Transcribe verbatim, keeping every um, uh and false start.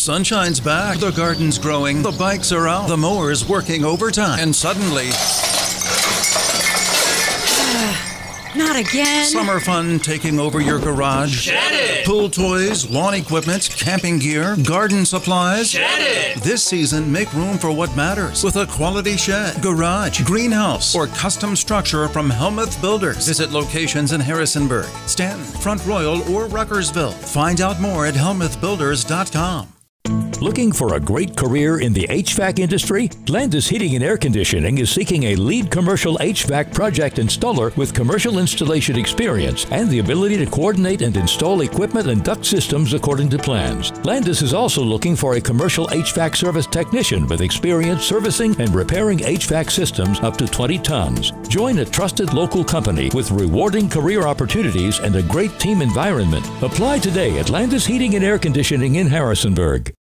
Sunshine's back, the garden's growing, the bikes are out, the mower's working overtime, and suddenly... Not again. Summer fun taking over your garage. Shed it. Pool toys, lawn equipment, camping gear, garden supplies. Shed it. This season, make room for what matters with a quality shed, garage, greenhouse, or custom structure from Helmuth Builders. Visit locations in Harrisonburg, Stanton, Front Royal, or Ruckersville. Find out more at helmuth builders dot com. Looking for a great career in the H V A C industry? Landis Heating and Air Conditioning is seeking a lead commercial H V A C project installer with commercial installation experience and the ability to coordinate and install equipment and duct systems according to plans. Landis is also looking for a commercial H V A C service technician with experience servicing and repairing H V A C systems up to twenty tons. Join a trusted local company with rewarding career opportunities and a great team environment. Apply today at Landis Heating and Air Conditioning in Harrisonburg.